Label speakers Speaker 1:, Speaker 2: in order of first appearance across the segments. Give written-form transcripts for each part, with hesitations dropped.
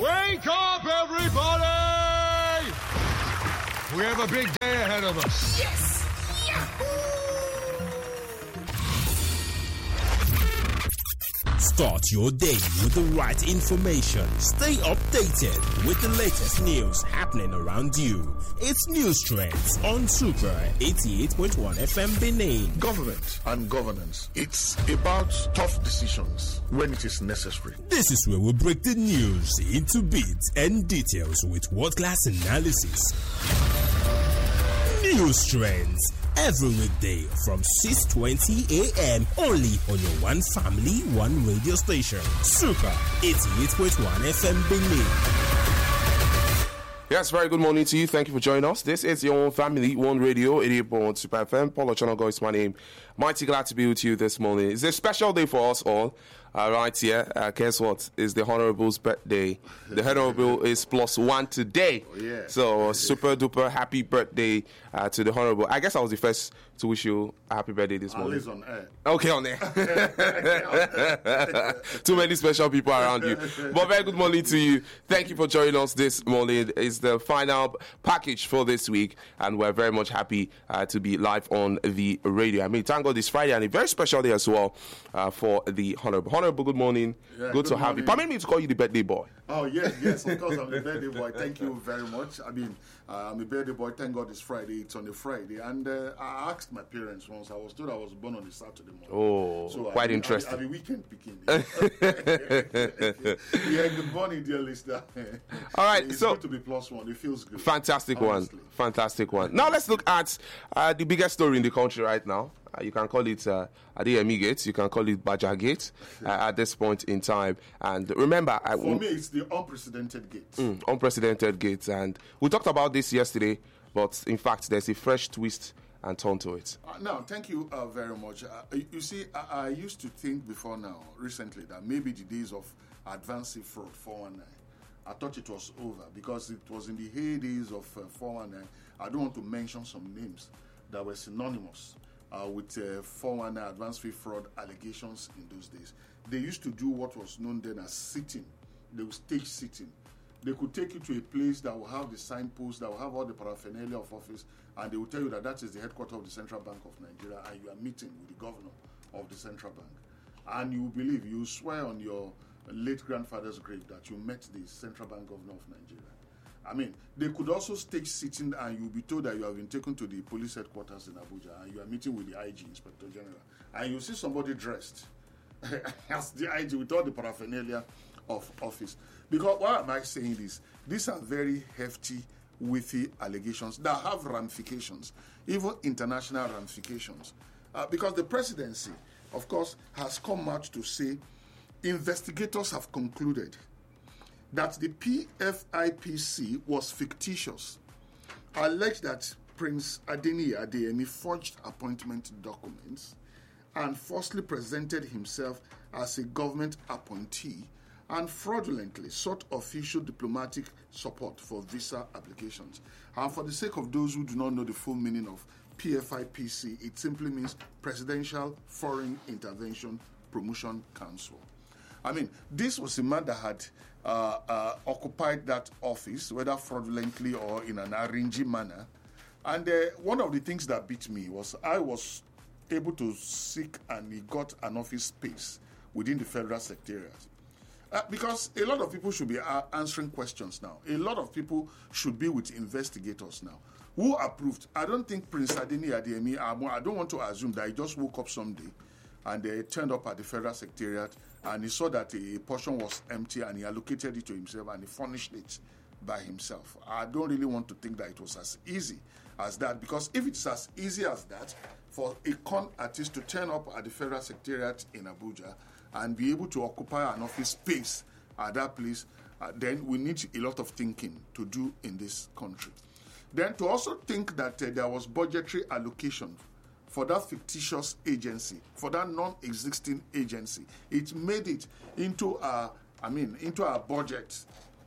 Speaker 1: Wake up, everybody! We have a big day ahead of us.
Speaker 2: Yes! Yahoo!
Speaker 3: Start your day with the right information. Stay updated with the latest news happening around you. It's News Trends on Super 88.1 FM Benin.
Speaker 4: Government and governance. It's about tough decisions when it is necessary.
Speaker 3: This is where we break the news into bits and details with world-class analysis. News Trends. Every weekday from 6:20 a.m. only on your one family, one radio station. Super 88.1 FM Benin.
Speaker 5: Yes, very good morning to you. Thank you for joining us. This is your own family, one radio, 88.1 Super FM. Paulo Chonogo is my name. Mighty glad to be with you this morning. It's a special day for us all. Right here, guess what? It's the Honorable's birthday. The Honorable is +1 today.
Speaker 4: Oh, yeah.
Speaker 5: So, super duper happy birthday to the Honorable. I guess I was the first to wish you a happy birthday this morning.
Speaker 4: At least on air.
Speaker 5: Okay, on air. Too many special people around you. But very good morning to you. Thank you for joining us this morning. It's the final package for this week, and we're very much happy to be live on the radio. I mean, thank God it's Friday, and a very special day as well for the Honorable. Honorable, good morning.
Speaker 4: Yeah,
Speaker 5: good to have you. Permit me to call you the birthday boy.
Speaker 4: Oh, yes, of course, I'm the birthday boy. Thank you very much. I mean, I'm a birthday boy. Thank God it's Friday. It's on a Friday. And I asked my parents once. I was told I was born on a Saturday morning.
Speaker 5: Oh, so quite interesting.
Speaker 4: I'm a weekend picking. Yeah, good morning, dear listener.
Speaker 5: All right,
Speaker 4: it's
Speaker 5: so
Speaker 4: good to be +1. It feels good.
Speaker 5: Fantastic one. Now let's look at the biggest story in the country right now. You can call it Adeyemi Gate. You can call it Baja Gate at this point in time. And remember,
Speaker 4: for me, it's the unprecedented gate.
Speaker 5: Unprecedented gate. And we talked about this yesterday, but in fact, there's a fresh twist and turn to it.
Speaker 4: No, thank you very much. You see, I used to think before now, recently, that maybe the days of advanced fraud, 419, I thought it was over because it was in the heydays of 419. I don't want to mention some names that were synonymous with 419 advanced fee fraud allegations in those days. They used to do what was known then as sitting. They would stage sitting. They could take you to a place that will have the signpost, that will have all the paraphernalia of office, and they will tell you that that is the headquarters of the Central Bank of Nigeria, and you are meeting with the governor of the Central Bank. And you will believe, you swear on your late grandfather's grave that you met the Central Bank governor of Nigeria. I mean, they could also stage sitting and you'll be told that you have been taken to the police headquarters in Abuja and you are meeting with the IG, Inspector General. And you see somebody dressed as the IG with all the paraphernalia of office. Because why am I saying this? These are very hefty, weighty allegations that have ramifications, even international ramifications. Because the presidency, of course, has come out to say investigators have concluded that the PFIPC was fictitious, alleged that Prince Adeyemi forged appointment documents and falsely presented himself as a government appointee and fraudulently sought official diplomatic support for visa applications. And for the sake of those who do not know the full meaning of PFIPC, it simply means Presidential Foreign Intervention Promotion Council. I mean, this was a man that had occupied that office, whether fraudulently or in an arranging manner. And one of the things that beat me was I was able to seek and he got an office space within the Federal Secretariat. Because a lot of people should be answering questions now. A lot of people should be with investigators now. Who approved? I don't think Prince Adeyemi, I don't want to assume that he just woke up someday and they turned up at the Federal Secretariat and he saw that a portion was empty and he allocated it to himself and he furnished it by himself. I don't really want to think that it was as easy as that, because if it's as easy as that for a con artist to turn up at the Federal Secretariat in Abuja and be able to occupy an office space at that place, then we need a lot of thinking to do in this country. Then to also think that there was budgetary allocation for that fictitious agency, for that non-existing agency. It made it into our budget.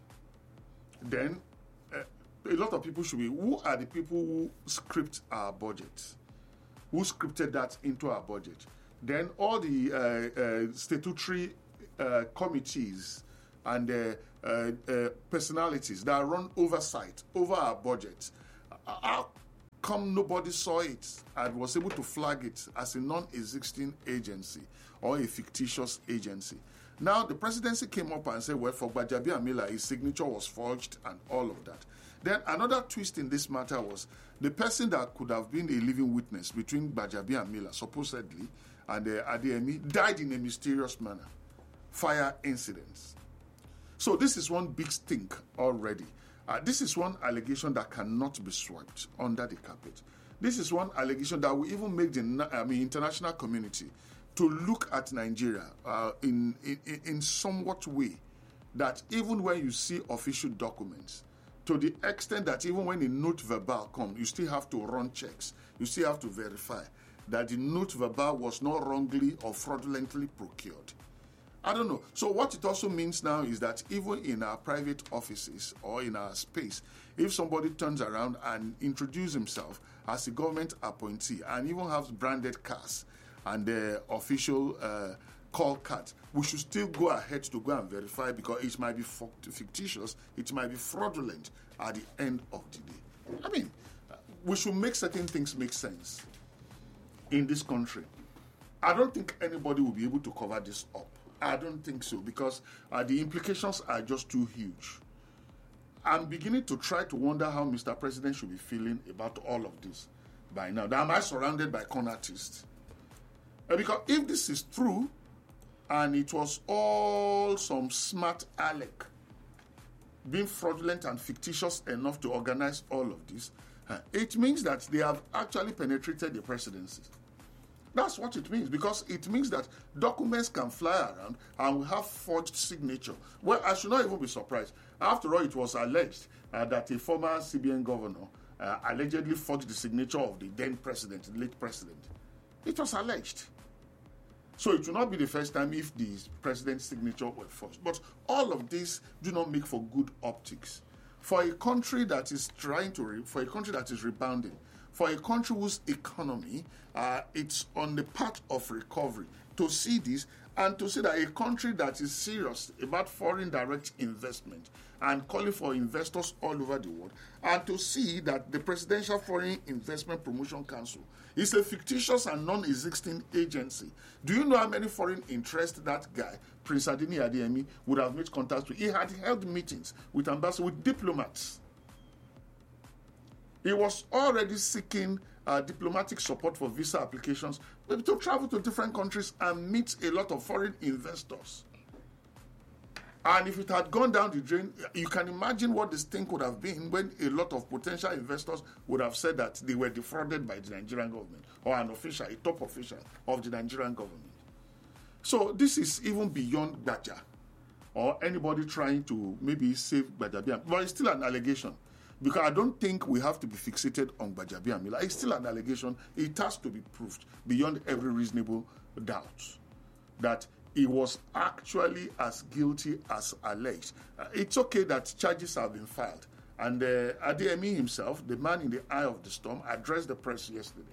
Speaker 4: Then a lot of people should be, who are the people who script our budget? Who scripted that into our budget? Then all the statutory committees and personalities that run oversight over our budget. How come nobody saw it and was able to flag it as a non-existing agency or a fictitious agency? Now, the presidency came up and said, well, for Gbajabiamila, his signature was forged and all of that. Then another twist in this matter was the person that could have been a living witness between Gbajabiamila, supposedly, and Adeyemi, died in a mysterious manner. Fire incidents. So this is one big stink already. This is one allegation that cannot be swept under the carpet. This is one allegation that will even make the international community to look at Nigeria in somewhat way that even when you see official documents, to the extent that even when a note verbal comes, you still have to run checks. You still have to verify that the note verbal was not wrongly or fraudulently procured. I don't know. So what it also means now is that even in our private offices or in our space, if somebody turns around and introduces himself as a government appointee and even has branded cars and the official call card, we should still go ahead to go and verify, because it might be fictitious, it might be fraudulent at the end of the day. I mean, we should make certain things make sense in this country. I don't think anybody will be able to cover this up. I don't think so, because the implications are just too huge. I'm beginning to try to wonder how Mr. President should be feeling about all of this by now. Am I surrounded by con artists? Because if this is true, and it was all some smart Alec being fraudulent and fictitious enough to organize all of this, it means that they have actually penetrated the presidency. That's what it means, because it means that documents can fly around and we have forged signature. Well, I should not even be surprised. After all, it was alleged that a former CBN governor allegedly forged the signature of the then president, the late president. It was alleged. So it will not be the first time if the president's signature were forged. But all of this do not make for good optics. For a country that is for a country that is rebounding, for a country whose economy, it's on the path of recovery, to see this and to see that a country that is serious about foreign direct investment and calling for investors all over the world, and to see that the Presidential Foreign Investment Promotion Council is a fictitious and non-existing agency. Do you know how many foreign interests that guy, Prince Adini Adeyemi, would have made contacts with? He had held meetings with ambassadors, with diplomats. He was already seeking diplomatic support for visa applications, maybe to travel to different countries and meet a lot of foreign investors. And if it had gone down the drain, you can imagine what the stink would have been when a lot of potential investors would have said that they were defrauded by the Nigerian government or an official, a top official of the Nigerian government. So this is even beyond Gbaja or anybody trying to maybe save Gbajabiamila. But it's still an allegation. Because I don't think we have to be fixated on Gbajabiamila. It's still an allegation. It has to be proved beyond every reasonable doubt that he was actually as guilty as alleged. It's okay that charges have been filed. And Adeyemi himself, the man in the eye of the storm, addressed the press yesterday.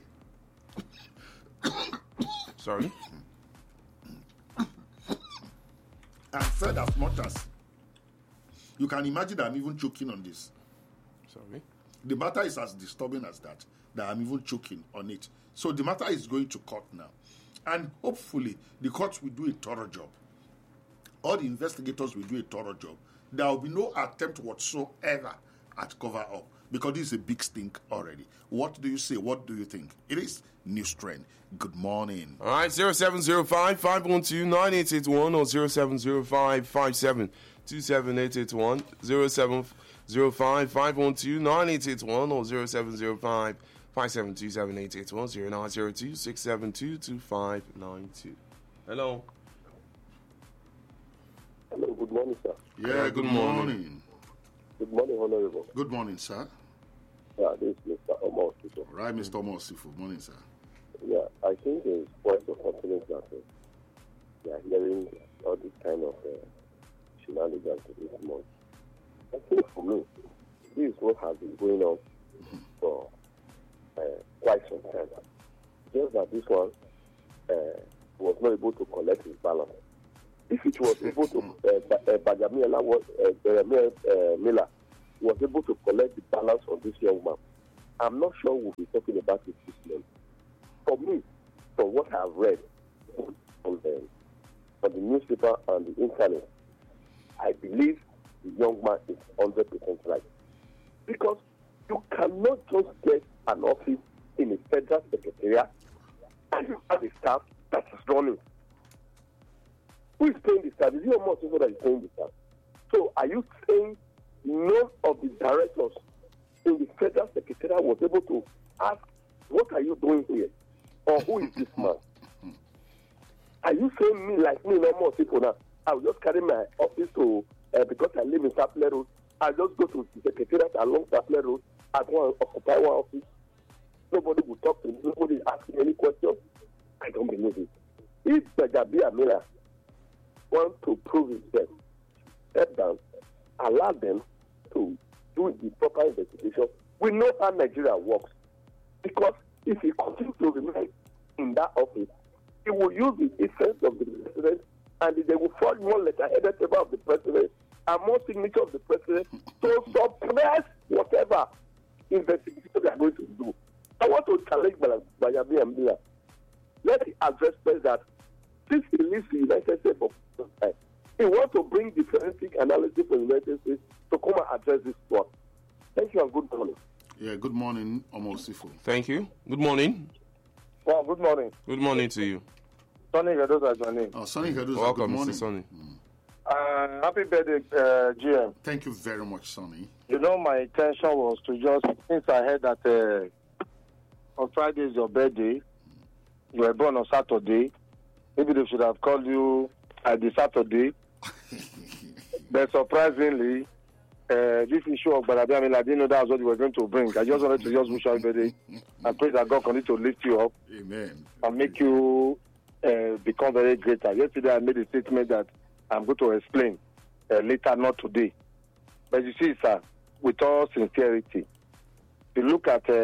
Speaker 5: Sorry?
Speaker 4: And said as much as, you can imagine that I'm even choking on this.
Speaker 5: Sorry?
Speaker 4: The matter is as disturbing as that I'm even choking on it. So the matter is going to court now. And hopefully, the courts will do a thorough job. All the investigators will do a thorough job. There will be no attempt whatsoever at cover-up, because this is a big stink already. What do you say? What do you think? It is News Trend. Good morning.
Speaker 5: All right, 0705-512-9881 or 0705-5727-881, 0705-512-9881 or 0705-5727-881, 0902-672-2592. Hello.
Speaker 2: Hello, good morning, sir.
Speaker 4: Yeah, good morning.
Speaker 2: Good morning, Honorable.
Speaker 4: Good morning, sir.
Speaker 2: Yeah, this is Mr. Omar Sifo.
Speaker 4: Right, Mr. Omosifo. Morning, sir.
Speaker 2: Yeah, I think it's quite unfortunate that we are hearing all this kind of shenanigans this month. I think for me, this is what has been going on for quite some time. Just that this one was not able to collect his balance. if it was able to, Bajamila Miller was able to collect the balance on this young man, I'm not sure we'll be talking about it this month. For me, from what I've read on the newspaper and the internet, I believe the young man is 100% right. Because you cannot just get an office in a federal secretariat and you have a staff that is running. Who is paying the staff? Is it your more people that is paying the staff? So are you saying none of the directors in the federal secretariat was able to ask, what are you doing here? Or who is this man? Are you saying me, like me, no more people now? I will just carry my office to, because I live in Sapele Road, I'll just go to the secretariat along Sapele Road, I go and occupy one office. Nobody will talk to me, nobody will ask me any question. I don't believe it. If Bajabia Miller wants to prove himself, step down, allow them to do the proper investigation. We know how Nigeria works. Because if he continues to remain in that office, he will use the essence of the president and they will forge one letter-headed paper of the president and more signature of the president to suppress whatever investigation they are going to do. I want to challenge Bajabia Miller. Let me address that since he leaves the United States for the first time, he wants to bring the forensic analysis from the United States to come and address this one. Thank you and good morning.
Speaker 4: Yeah, good morning, Omosifo.
Speaker 5: Thank you. Good morning.
Speaker 6: Well, good morning.
Speaker 5: Good morning to you.
Speaker 6: Sonny Gadoza is my name.
Speaker 4: Oh, Sonny Gadoza,
Speaker 5: Welcome,
Speaker 4: good morning.
Speaker 5: Mr. Sonny.
Speaker 6: Happy birthday, GM.
Speaker 4: Thank you very much, Sonny.
Speaker 6: You know, my intention was to just, since I heard that on Friday is your birthday, you were born on Saturday, maybe they should have called you at the Saturday. But surprisingly, this issue of Bajabia Miller, I didn't know that was what you were going to bring. I just wanted to just wish you happy birthday and pray that God continue to lift you up.
Speaker 4: Amen.
Speaker 6: And make you become very greater. Yesterday I made a statement that I'm going to explain later, not today. But you see, sir, with all sincerity, if you look at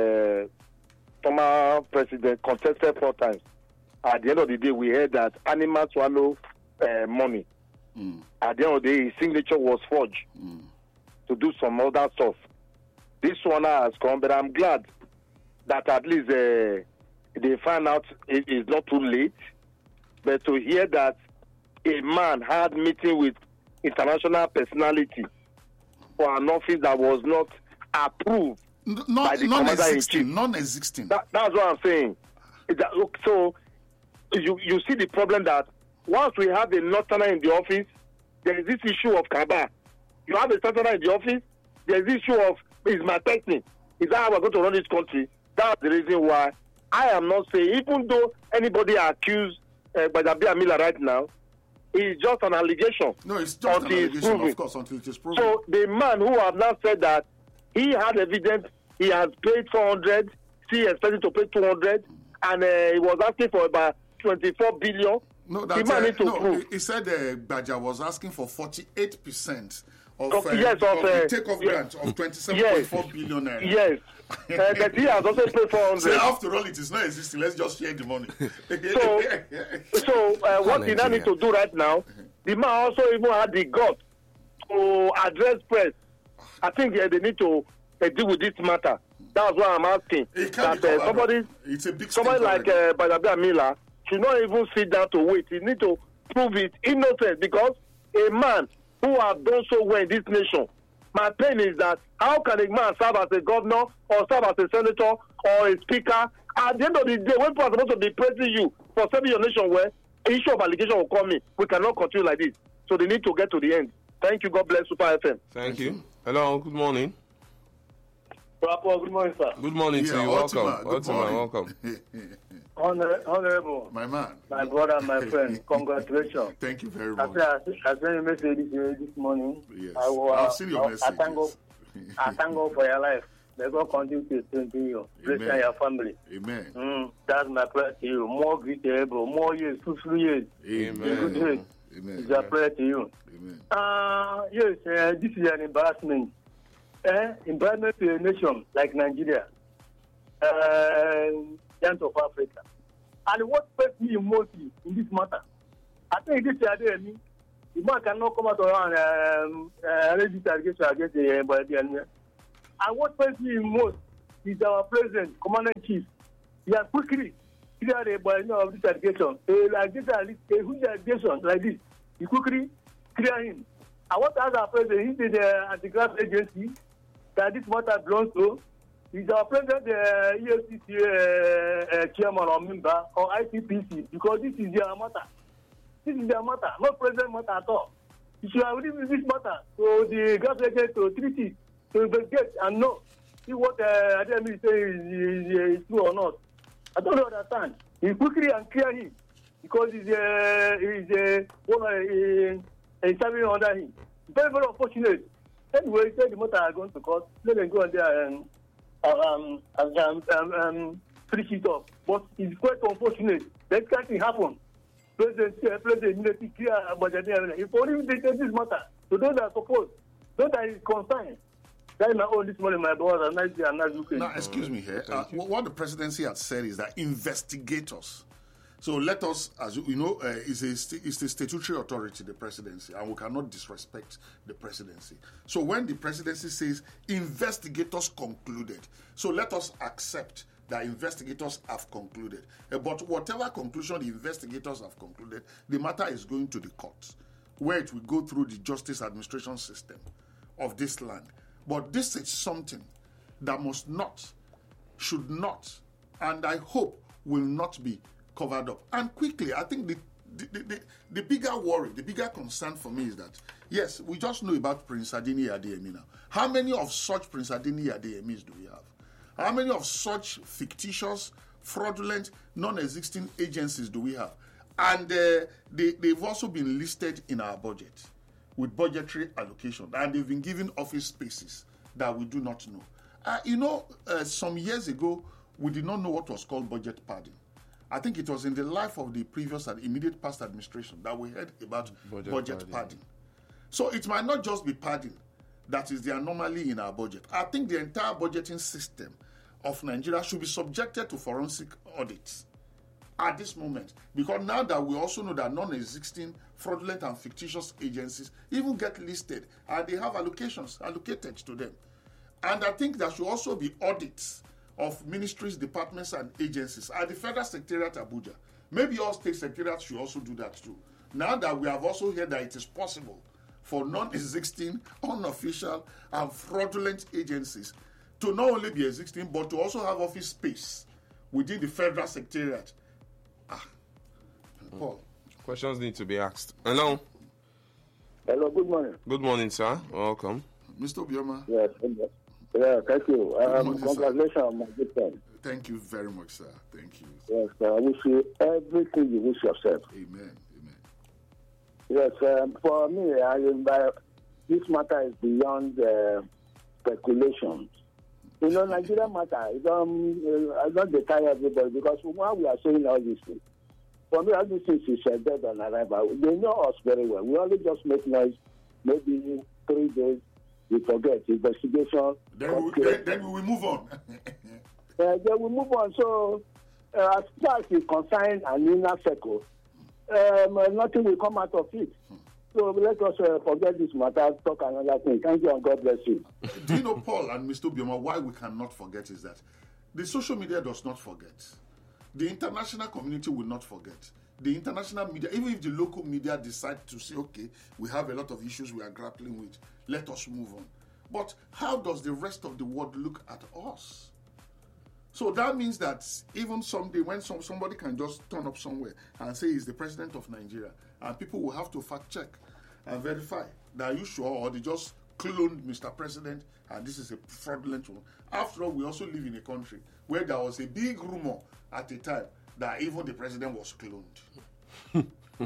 Speaker 6: former president contested 4 times, at the end of the day, we heard that animals swallow money. At the end of the day, his signature was forged to do some other stuff. This one has come, but I'm glad that at least they find out it is not too late. But to hear that a man had meeting with international personality for an office that was not approved by the commander-in-chief.
Speaker 4: Non-existing.
Speaker 6: That's what I'm saying. So you see the problem that once we have a northerner in the office, there is this issue of Kaba. You have a southerner in the office, there is this issue of, is my person? Is that how we're going to run this country? That's the reason why I am not saying, even though anybody accused Bajabia Miller right now, it's just an allegation.
Speaker 4: No, it's just an allegation, of course, until it is proven.
Speaker 6: So the man who have now said that he had evidence, he has paid 400, he expected to pay 200, and he was asking for about 24 billion.
Speaker 4: No, he said Baja was asking for 48% of the takeoff grant of 27.4 billion naira.
Speaker 6: Yes. But he has also paid 400.
Speaker 4: So after all, it is not existing. Let's just share the money.
Speaker 6: so what he now need to do right now, the man also even had the guts to address press. I think they need to deal with this matter. That's why I'm asking. That somebody like Bajabia Miller should not even sit down to wait. He need to prove it innocent, because a man who has done so well in this nation, my pain is that how can a man serve as a governor or serve as a senator or a speaker? At the end of the day, when people are supposed to be praising you for serving your nation well, an issue of allegation will come in. We cannot continue like this. So they need to get to the end. Thank you. God bless Super FM.
Speaker 5: Thank you. Hello, good morning.
Speaker 6: Good morning, sir.
Speaker 5: Good morning to you. Welcome.
Speaker 6: Honorable,
Speaker 4: my man,
Speaker 6: my brother, my friend, congratulations.
Speaker 4: Thank you very much.
Speaker 6: I sent a message this morning.
Speaker 4: Yes. I've seen your message.
Speaker 6: I thank God for your life. May God continue to strengthen you, bless your family.
Speaker 4: Amen.
Speaker 6: That's my prayer to you. More greatable, more years, 2 years.
Speaker 4: Amen.
Speaker 6: Amen. It's a prayer to you.
Speaker 4: Amen.
Speaker 6: Yes, this is an embarrassment. Embarrassment to a nation like Nigeria, giant of Africa. And what makes me mostly in this matter, I think this year,
Speaker 7: The man cannot come out around register against the enemy. And what pains me most is our president, commander-in-chief. He has quickly cleared of this allegation. A huge allegation like this, he quickly clear him. I want to ask our president, he's the anti-graft agency that this matter belongs to. He's our president, the EFCC chairman or member or ICPC, because this is their matter. This is their matter, not president matter at all. You should have written this matter so the graft agent to treat it, to investigate and know see what Ademi is saying is true or not. I don't understand. He quickly and clear him because he's serving under him. Very, very unfortunate. Anyway, he said the matter are going to court. Let them go on there and finish it up. But it's quite unfortunate. That can't happen. President immediately clear about the if only they take this matter to those that are supposed, those that is concerned. That is my own this morning, my brother. Nice day and nice looking.
Speaker 4: Now, excuse me here. What the presidency had said is that investigators. So let us, as you know, it's the statutory authority, the presidency, and we cannot disrespect the presidency. So when the presidency says investigators concluded, so let us accept that investigators have concluded. But whatever conclusion the investigators have concluded, the matter is going to the courts, where it will go through the justice administration system of this land. But this is something that must not, should not, and I hope will not be covered up. And quickly, I think the bigger worry, the bigger concern for me is that, yes, we just know about Prince Adini Adeyemi now. How many of such Prince Adini Adeyemis do we have? How many of such fictitious, fraudulent, non-existing agencies do we have? And they've also been listed in our budget with budgetary allocation, and they've been given office spaces that we do not know. Some years ago, we did not know what was called budget padding. I think it was in the life of the previous and immediate past administration that we heard about budget padding. So it might not just be padding that is the anomaly in our budget. I think the entire budgeting system of Nigeria should be subjected to forensic audits at this moment, because now that we also know that non-existing fraudulent and fictitious agencies even get listed and they have allocations allocated to them. And I think there should also be audits of ministries, departments, and agencies at the Federal Secretariat Abuja. Maybe all state secretariats should also do that too. Now that we have also heard that it is possible for non-existing, unofficial, and fraudulent agencies to not only be existing, but to also have office space within the Federal Secretariat. Paul.
Speaker 5: Questions need to be asked. Hello.
Speaker 6: Hello, good morning.
Speaker 5: Good morning, sir. Welcome.
Speaker 4: Mr. Obioma.
Speaker 6: Yes, thank you.
Speaker 4: Morning,
Speaker 6: congratulations on my good friend.
Speaker 4: Thank you very much, sir. Thank you.
Speaker 6: Yes, I wish you everything you wish yourself.
Speaker 4: Amen.
Speaker 6: Yes, for me, this matter is beyond speculation. You know, Nigeria matter, I don't detire everybody because while we are saying all these things, for me, all these things is dead on arrival. They know us very well. We only just make noise, maybe 3 days, we forget, investigation.
Speaker 4: Then we will move on.
Speaker 6: Then we move on. So, as far as it's concerned an inner circle, nothing will come out of it. So let us forget this matter, talk another thing. Thank you and God bless you.
Speaker 4: Do you know, Paul and Mr. Obioma, why we cannot forget is that the social media does not forget. The international community will not forget. The international media, even if the local media decide to say, okay, we have a lot of issues we are grappling with, let us move on. But how does the rest of the world look at us? So that means that even someday when somebody can just turn up somewhere and say he's the president of Nigeria, and people will have to fact check and verify that are you sure, or they just cloned Mr. President and this is a fraudulent one. After all, we also live in a country where there was a big rumor at the time that even the president was cloned.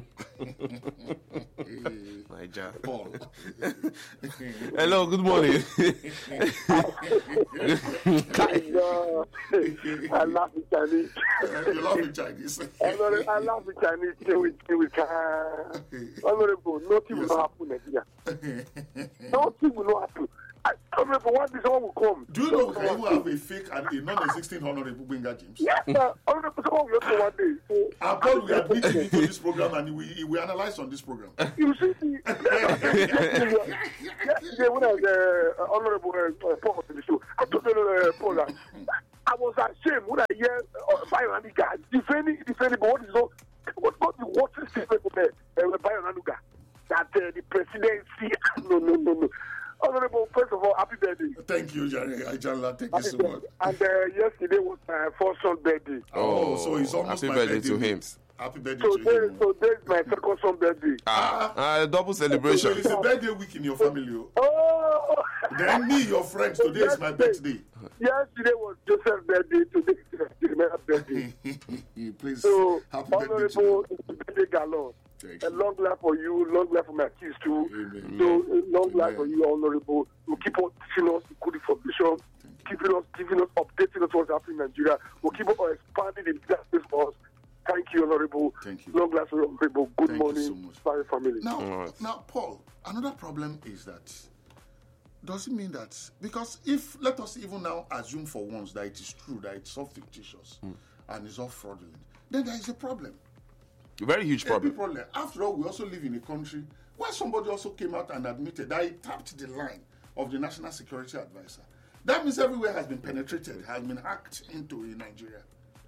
Speaker 5: Niger.
Speaker 4: Paul.
Speaker 5: Hello, good morning.
Speaker 6: I love the Chinese.
Speaker 4: You love the Chinese.
Speaker 6: I love the Chinese. Honorable, nothing will happen again. Nothing will not happen. Honorable, one day someone will come.
Speaker 4: Do you know we can even have a fake and a non-existing Honorable Gbenga James?
Speaker 6: Yes, sir. Honorable, someone will come one day. So
Speaker 4: And Paul will admit me to this program and we will analyze on this program.
Speaker 6: You see, yesterday when I was Honorable Paul on the show, I told Paul that I was ashamed when I hear Bayonanuga defending, but what is what the worst statement of Bayonanuga? That the presidency, no. Honorable, first of all, happy birthday.
Speaker 4: Thank you, Janla. Thank you so much.
Speaker 6: And yesterday was my first son's birthday.
Speaker 4: Oh, so it's almost
Speaker 5: happy
Speaker 4: my
Speaker 5: birthday to him.
Speaker 4: Happy birthday
Speaker 6: So
Speaker 4: to him.
Speaker 6: there's my second son's birthday.
Speaker 5: Double celebration.
Speaker 4: So it's a birthday week in your family.
Speaker 6: Oh!
Speaker 4: Then me, your friends, today is my birthday.
Speaker 6: Yesterday was Joseph's birthday, today is my birthday.
Speaker 4: Please,
Speaker 6: So,
Speaker 4: happy birthday to
Speaker 6: Honorable
Speaker 4: you.
Speaker 6: birthday galore.
Speaker 4: Thank
Speaker 6: A
Speaker 4: you.
Speaker 6: long life for you, long life for my kids too.
Speaker 4: Amen.
Speaker 6: So long life
Speaker 4: Amen.
Speaker 6: for you, Honorable. You keep on teaching us good information, giving us, updating us what's happening in Nigeria. We'll keep on expanding the business for us. Thank you, Honorable.
Speaker 4: Thank you.
Speaker 6: Long life for you, Honorable. Good
Speaker 4: Thank you
Speaker 6: morning,
Speaker 4: so much.
Speaker 6: Spire family.
Speaker 4: Now, Paul, another problem is that does it mean that because if let us even now assume for once that it is true that it's all fictitious and it's all fraudulent, then there is a problem.
Speaker 5: Very huge
Speaker 4: A
Speaker 5: problem.
Speaker 4: big problem. After all, we also live in a country where somebody also came out and admitted that he tapped the line of the National Security Advisor. That means everywhere has been penetrated, has been hacked into in Nigeria.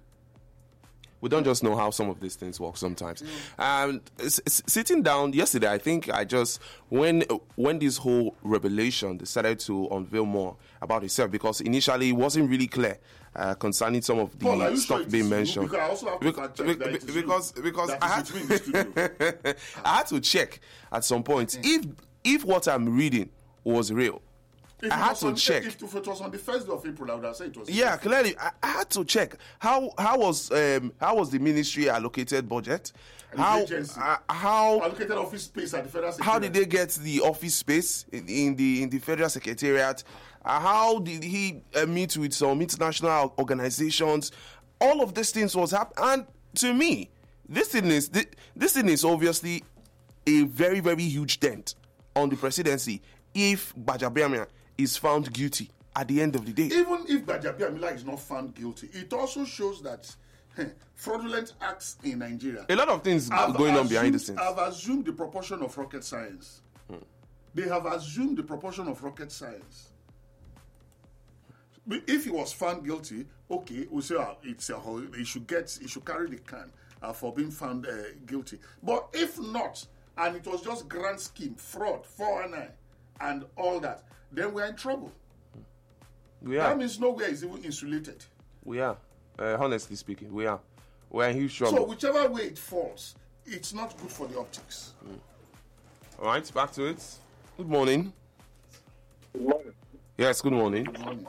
Speaker 5: We don't just know how some of these things work sometimes. And sitting down yesterday, I think I just when this whole revelation decided to unveil more about itself, because initially it wasn't really clear concerning some of the
Speaker 4: Paul, are you
Speaker 5: stuff
Speaker 4: sure it
Speaker 5: being
Speaker 4: is true?
Speaker 5: mentioned.
Speaker 4: Because I also have to fact check that it is
Speaker 5: because
Speaker 4: true.
Speaker 5: because
Speaker 4: That
Speaker 5: I had
Speaker 4: is between the studio.
Speaker 5: I had to check at some point if what I'm reading was real.
Speaker 4: If
Speaker 5: I
Speaker 4: it
Speaker 5: had
Speaker 4: was
Speaker 5: to
Speaker 4: on-
Speaker 5: check.
Speaker 4: If it was on the 1st of April, I would have said it was.
Speaker 5: Yeah, clearly, I had to check how was the ministry allocated budget,
Speaker 4: And the agency.
Speaker 5: how
Speaker 4: Allocated office space at the federal
Speaker 5: how did
Speaker 4: Secretariat.
Speaker 5: they get the office space in the federal secretariat? How did he meet with some international organizations? All of these things was happening, and to me, this thing is obviously a very, very huge dent on the presidency if Gbajabiamila is found guilty at the end of the day.
Speaker 4: Even if Gbajabiamila is not found guilty, it also shows that fraudulent acts in Nigeria.
Speaker 5: A lot of things
Speaker 4: have
Speaker 5: going on behind the
Speaker 4: assumed-
Speaker 5: scenes.
Speaker 4: Have assumed the proportion of rocket science. They have assumed the proportion of rocket science. But if he was found guilty, okay, we say he should carry the can for being found guilty. But if not, and it was just grand scheme, fraud, 419, and all that, then we're in trouble.
Speaker 5: We are.
Speaker 4: That means nowhere is even insulated.
Speaker 5: We are. Honestly speaking, we are. We're in huge trouble.
Speaker 4: So whichever way it falls, it's not good for the optics.
Speaker 5: All right, back to it. Good morning.
Speaker 6: Good morning.
Speaker 5: Yes, good morning.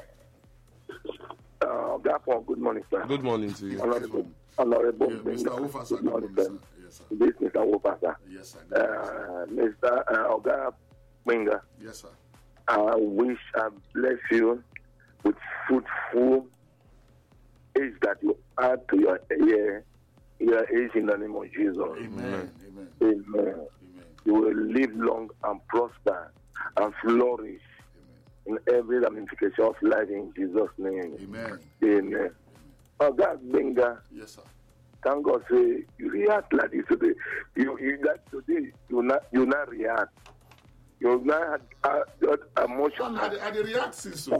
Speaker 6: Therefore, good morning, sir.
Speaker 5: Good morning to you.
Speaker 6: Honorable.
Speaker 4: Yeah,
Speaker 6: Mr.
Speaker 4: Mr. Ofasa,
Speaker 6: Good morning,
Speaker 4: sir.
Speaker 6: sir.
Speaker 4: Yes, sir.
Speaker 6: This is Mr. Wofasa.
Speaker 4: Yes, sir.
Speaker 6: Mr. Oga Winger,
Speaker 4: Yes, sir.
Speaker 6: I wish I bless you with fruitful age that you add to your age in the name of Jesus.
Speaker 4: Amen. Amen.
Speaker 6: Amen.
Speaker 4: Amen.
Speaker 6: You will live long and prosper and flourish in every ramification of life in Jesus' name.
Speaker 4: Amen.
Speaker 6: Amen. Oga Winger,
Speaker 4: Yes, sir.
Speaker 6: thank God say you react like this today. You that today you not react. You not emotional.
Speaker 4: I did react since so.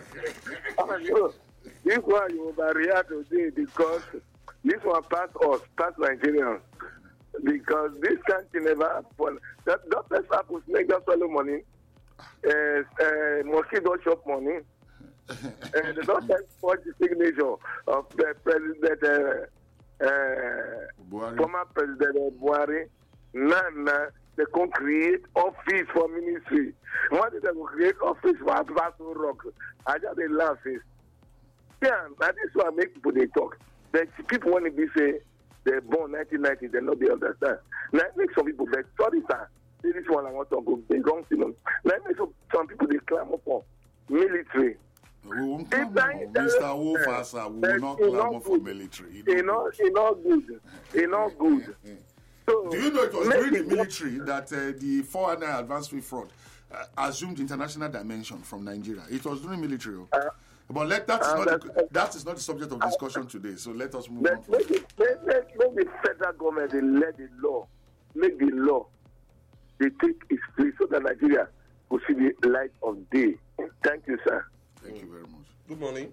Speaker 6: This one you overreact today because this one pass us, pass Nigerians. Because this country never happened. That first happens, make us swallow money. Mosquito shop money. And they don't forge the signature of the president,
Speaker 4: Buhari.
Speaker 6: former president Buhari. Now, they can create office for ministry. What did they create office for Abaso Rock? I just they laugh is. Yeah, that is why make people they talk. But people want to be say they're born 1990, they not be understand. Now it makes some people but sorry sir. This one I want to go the wrong thing. Now it makes some people they clamor for military.
Speaker 4: We won't clamor. Mr. Wofasa, we will not clamor for military.
Speaker 6: It's not good. It's not good. So,
Speaker 4: Do you know it was during the military that the 419 advanced free fraud assumed international dimension from Nigeria? It was during military. But that is not the subject of discussion today. So let us move on.
Speaker 6: Let the federal government they let the law, make the law, they take its place so that Nigeria will see the light of day. Thank you, sir.
Speaker 4: Thank you very much.
Speaker 5: Good morning.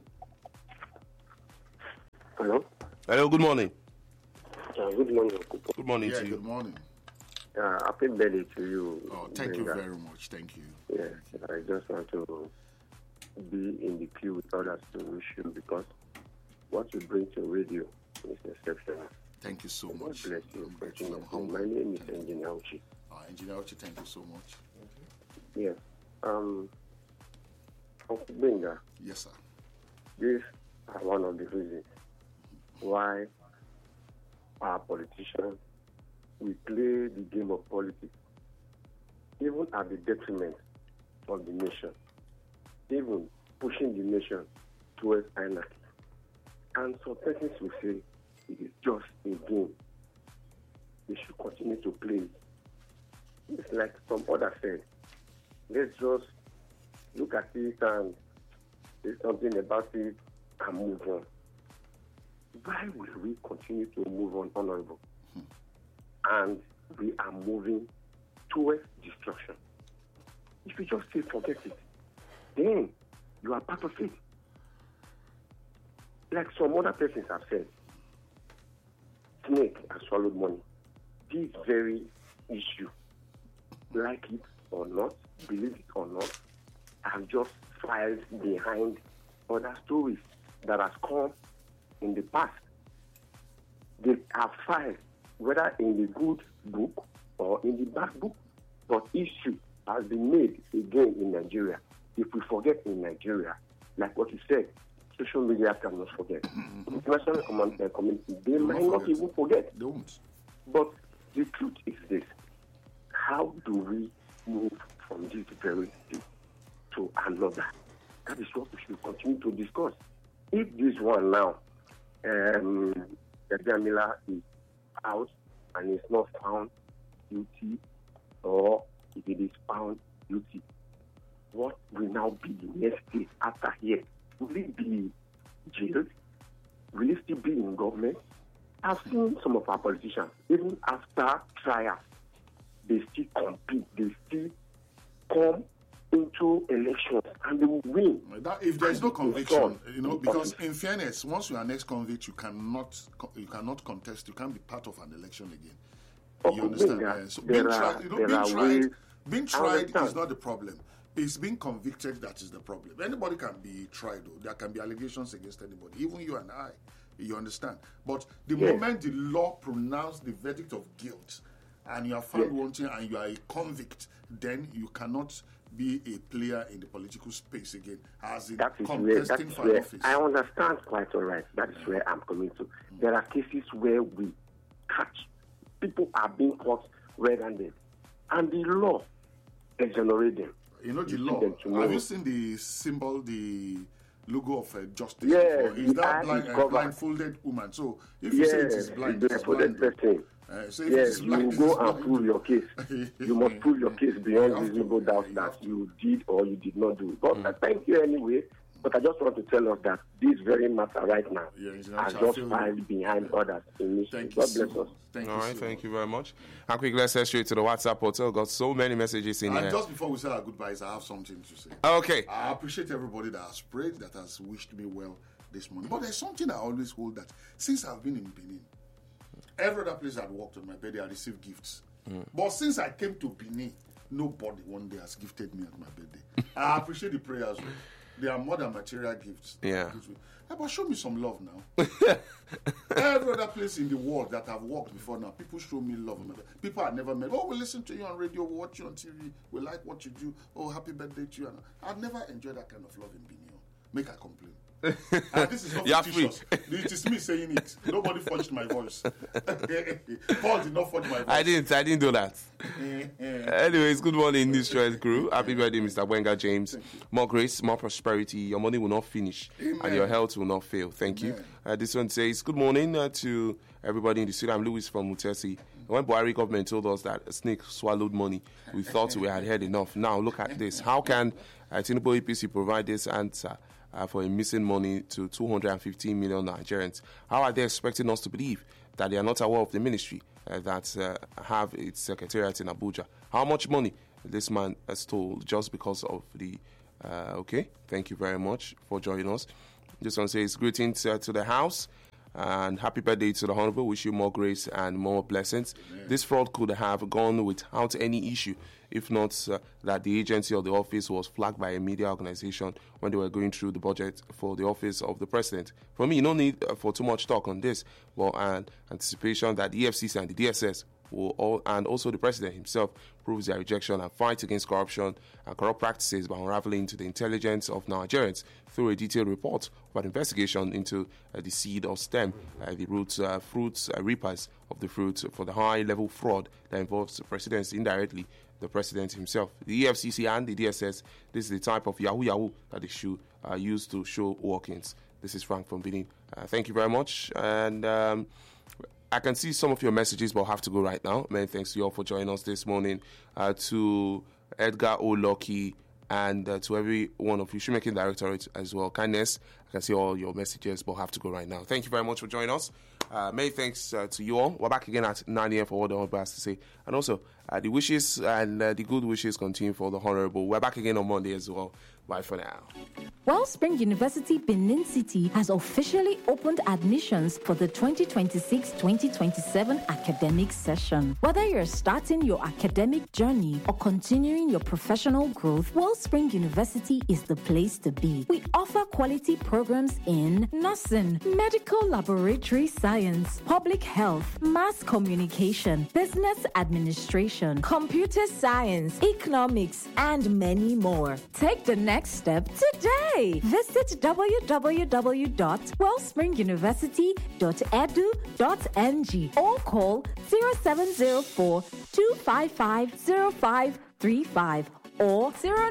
Speaker 6: Hello.
Speaker 5: Hello, good morning.
Speaker 6: Good morning.
Speaker 5: Good morning
Speaker 4: Yeah,
Speaker 5: to you.
Speaker 4: good morning.
Speaker 6: Happy birthday to you.
Speaker 4: Oh, thank you very much. Thank you.
Speaker 6: Yes, I just want to be in the queue with others to wish you because what you bring to radio is exceptional.
Speaker 4: Thank you so
Speaker 6: God
Speaker 4: much.
Speaker 6: bless you.
Speaker 4: I'm grateful. I'm humble.
Speaker 6: My name is Engineer Uchi.
Speaker 4: Engineer Uchi, thank you so much.
Speaker 6: Yes. Uncle Benga,
Speaker 4: Yes, sir.
Speaker 6: these are one of the reasons why our politicians we play the game of politics, even at the detriment of the nation, even pushing the nation towards anarchy. And some persons will say it is just a game. They should continue to play it. It's like some others said, let's just look at it and say something about it and move on. Why will we continue to move on, Honorable? And we are moving towards destruction. If you just say forget it, then you are part of it. Like some other persons have said, snake has swallowed money. This very issue, like it or not, believe it or not, have just filed behind other stories that has come in the past. They are filed whether in the good book or in the bad book, but issue has been made again in Nigeria. If we forget in Nigeria, like what you said, social media cannot forget. International community, they might not even forget.
Speaker 4: They won't.
Speaker 6: But the truth is this: how do we move from this very day to another? That is what we should continue to discuss. If this one now, Jamila is out and is not found guilty, or if it is found guilty, what will now be the next stage after here? Will it be jailed? Will it still be in government? I've seen some of our politicians, even after trials, they still compete, they still come into elections and they will win.
Speaker 4: If there is no conviction, because in fairness, once you are an ex-convict, you cannot contest. You can't be part of an election again. You understand? So being tried is not the problem. It's being convicted that is the problem. Anybody can be tried, though. There can be allegations against anybody, even you and I. You understand? But the moment the law pronounced the verdict of guilt and you are found wanting and you are a convict, then you cannot be a player in the political space again as in contesting for office.
Speaker 6: I understand quite all right. That is where I'm coming to. There are cases where we catch people are being caught red-handed, and the law exonerates them.
Speaker 4: You know the law. Have you seen the symbol, the logo of justice?
Speaker 6: Yeah,
Speaker 4: is that blindfolded woman? So if you say it is blind, it is blind.
Speaker 6: So yes, you go and prove your case. You must prove your case beyond reasonable doubt that you did or you did not do. But thank you anyway. But I just want to tell us that this very matter right now has just filed behind others. God bless us.
Speaker 5: Thank you very much. And quick, let's head straight to the WhatsApp portal. Got so many messages in here.
Speaker 4: Just before we say our goodbyes, I have something to say.
Speaker 5: Okay.
Speaker 4: I appreciate everybody that has prayed, that has wished me well this morning. But there's something I always hold that since I've been in Benin, every other place I'd walked on my birthday, I received gifts. But since I came to Benin, nobody one day has gifted me at my birthday. I appreciate the prayers. They are more than material gifts.
Speaker 5: Yeah.
Speaker 4: But show me some love now. Every other place in the world that I've walked before now, people show me love. People I never met. Oh, we listen to you on radio, we watch you on TV, we like what you do. Oh, happy birthday to you. I've never enjoyed that kind of love in Benin. Make I complain. And this is not fictitious. It is me saying it. Nobody forged my voice. Paul did not forge my voice.
Speaker 5: I didn't do that. Anyways, good morning, News Trend crew. Happy birthday, Mr. Wenga James. More grace, more prosperity. Your money will not finish.
Speaker 4: Amen.
Speaker 5: And your health will not fail. Thank you. This one says, good morning to everybody in the studio. I'm Louis from Mutesi. When Buhari government told us that a snake swallowed money, we thought we had heard enough. Now look at this. How can Tinubu APC provide this answer? for a missing money to 215 million Nigerians. How are they expecting us to believe that they are not aware of the ministry that have its secretariat in Abuja? How much money this man stole just because of the... okay, thank you very much for joining us. Just want to say it's greetings to the house and happy birthday to the Honorable. Wish you more grace and more blessings. Amen. This fraud could have gone without any issue if not that the agency or the office was flagged by a media organization when they were going through the budget for the office of the president. For me, no need for too much talk on this, but an anticipation that the EFCC and the DSS and also the president himself proves their rejection and fight against corruption and corrupt practices by unraveling into the intelligence of Nigerians through a detailed report of an investigation into the seed or stem, the roots, fruits, reapers of the fruits for the high-level fraud that involves the president indirectly, the president himself. The EFCC and the DSS, this is the type of yahoo that they should use to show workings. This is Frank from Benin. Thank you very much. And I can see some of your messages, but I'll have to go right now. Many thanks to you all for joining us this morning. To Edgar O'Locky and to every one of you, Shoemaking Directorate as well. Kindness, I can see all your messages, but I'll have to go right now. Thank you very much for joining us. Many thanks to you all. We're back again at 9 a.m. for all the Honorable has to say. And also, the wishes and the good wishes continue for the Honorable. We're back again on Monday as well. Bye for now.
Speaker 8: Wellspring University Benin City has officially opened admissions for the 2026-2027 academic session. Whether you're starting your academic journey or continuing your professional growth, Wellspring University is the place to be. We offer quality programs in nursing, medical laboratory science, public health, mass communication, business administration, computer science, economics, and many more. Take the next step today. Visit www.wellspringuniversity.edu.ng or call 0704-255-0535 or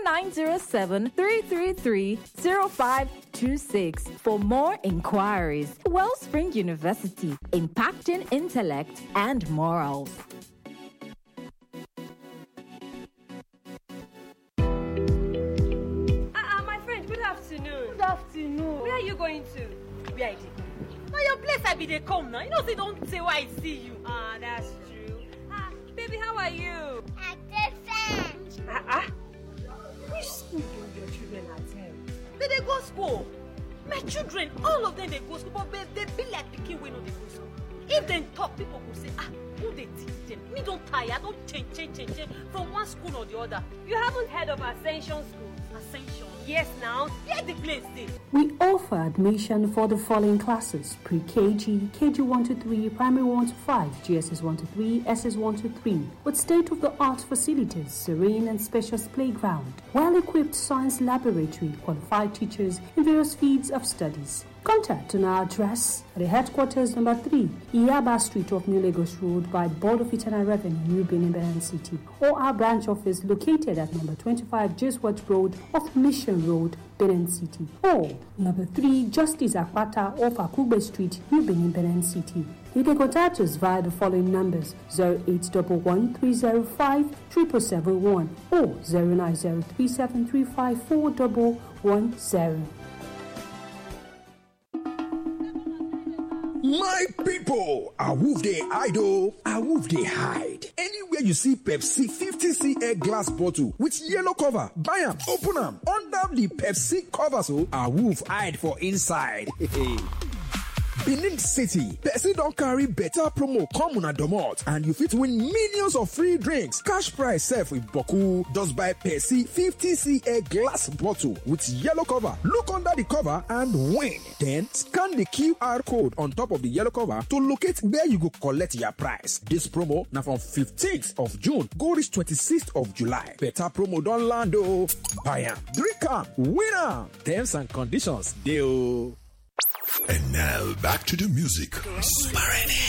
Speaker 8: 0907-333-0526 for more inquiries. Wellspring University, impacting intellect and morals.
Speaker 9: Good afternoon. Where are you going to? Where is it? Now your place I be they come now. You know they don't say why I see you. Ah, that's true. Baby, how are you?
Speaker 10: At the fence.
Speaker 9: Which school do your children attend? They go school. My children, all of them they go school, but they be like picking when they go school. If they talk, people will say, who they teach them? Me don't tire, don't change from one school or the other. You haven't heard of Ascension School? Ascension? Yes, now. Where the place is?
Speaker 11: We offer admission for the following classes: pre-KG, KG 1 to 3, primary 1 to 5, GSS 1 to 3, SS 1 to 3, with state-of-the-art facilities, serene and spacious playground, well-equipped science laboratory, qualified teachers in various fields of studies. Contact on our address at the headquarters number 3, Iyaba Street of New Lagos Road by Board of Internal Revenue, New Benin City, or our branch office located at number 25 Jeswat Road of Mission Road, Benin City, or number 3 Justice Akpata off Akugbe Street, New Benin City. You can contact us via the following numbers: 0811-305-7771 or 09037354110.
Speaker 12: My people, awoof dey hide oh, awoof dey hide. Anywhere you see Pepsi 50cl glass bottle with yellow cover, buy am, open am, under the Pepsi cover so awoof hide for inside. Benin City, Pepsi don't carry better promo come on a domot, and you fit win millions of free drinks. Cash prize sef with Boku. Just buy Pepsi 50cl glass bottle with yellow cover. Look under the cover and win. Then scan the QR code on top of the yellow cover to locate where you go collect your prize. This promo now from 15th of June go reach 26th of July. Better promo don land oh. Buy am, drink am, win am. Terms and conditions dey oh.
Speaker 13: And now back to the music.